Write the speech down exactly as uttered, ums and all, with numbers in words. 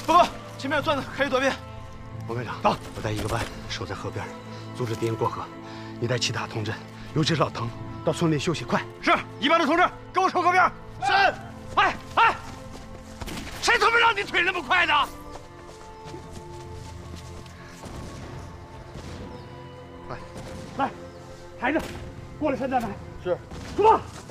报告，前面有钻子，可以躲避。 王排长，到，我带一个班守在河边，阻止敌人过河。你带其他同志，尤其是老滕，到村里休息。快！ 是，一班的同志，跟我守河边。是。哎哎，谁他妈让你腿那么快的？ 快， 来，孩子，过来山寨来。 是。 出发。